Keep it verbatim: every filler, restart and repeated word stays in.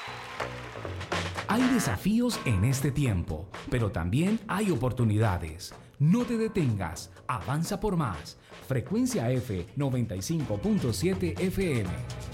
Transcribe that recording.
Hay desafíos en este tiempo, pero también hay oportunidades. No te detengas, avanza por más. Frecuencia F noventa y cinco punto siete F M.